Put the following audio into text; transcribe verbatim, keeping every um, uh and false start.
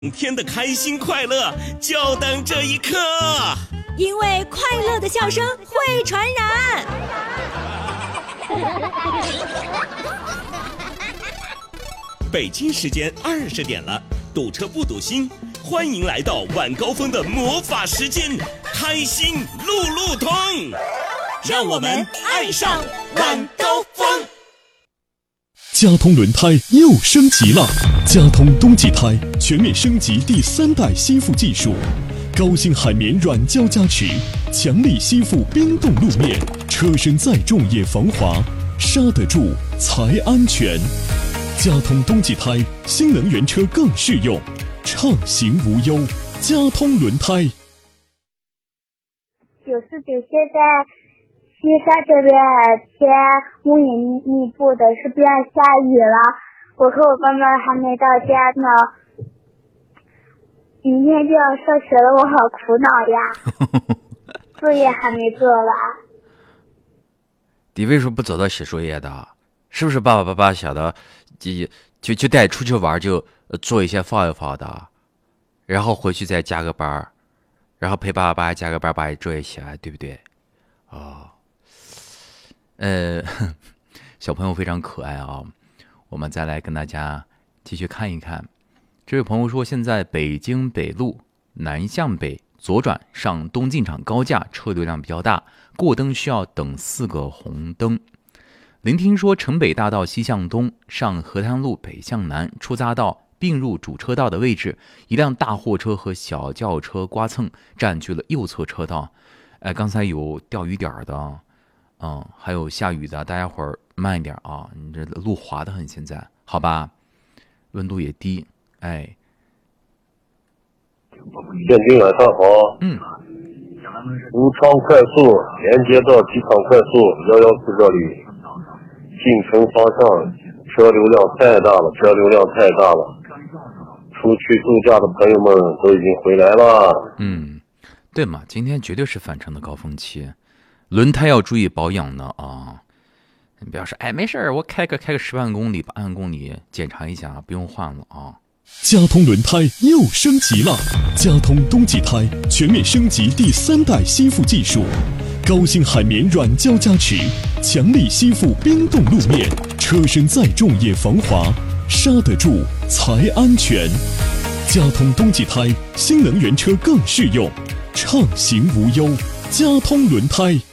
整天的开心快乐，就等这一刻。 因为快乐的笑声会传染。 北京时间二十点了，堵车不堵心，欢迎来到晚高峰的魔法时间，开心路路通，让我们爱上晚高峰。 佳通轮胎又升级了，佳通冬季胎全面升级第三代吸附技术，高性海绵软胶加持，强力吸附冰冻路面，车身再重也防滑，刹得住才安全。佳通冬季胎，新能源车更适用，畅行无忧。佳通轮胎。 九四九现在西沙这边天乌云密布的，是不是要下雨了？我和我爸妈还没到家呢，明天就要上学了，我好苦恼呀。作业还没做完。 你为什么不早点写作业的？是不是爸爸爸爸想的就就就带出去玩，就做一些放一放的，然后回去再加个班，然后陪爸爸爸爸加个班，把作业写完，对不对？哦。呃，小朋友非常可爱啊！我们再来跟大家继续看一看。这位朋友说，现在北京北路南向北左转上东进场高架车流量比较大，过灯需要等四个红灯。聆听说，城北大道西向东上河滩路北向南出匝道并入主车道的位置，一辆大货车和小轿车刮蹭，占据了右侧车道。哎，刚才有钓鱼点的。嗯，还有下雨的，大家伙儿慢一点啊！你这路滑得很，现在好吧？温度也低，哎。 建军晚上好。 嗯。 武昌快速连接到机场快速幺幺四这里，进城方向车流量太大了，车流量太大了。出去度假的朋友们都已经回来了。 嗯，对嘛，今天绝对是返程的高峰期。轮胎要注意保养呢啊！你不要说，哎，没事儿，我开个开个十万公里、八万公里检查一下，不用换了啊。 佳通轮胎又升级了，佳通冬季胎全面升级第三代吸附技术，高性海绵软胶加持，强力吸附冰冻路面，车身再重也防滑，刹得住才安全。佳通冬季胎，新能源车更适用，畅行无忧。佳通轮胎。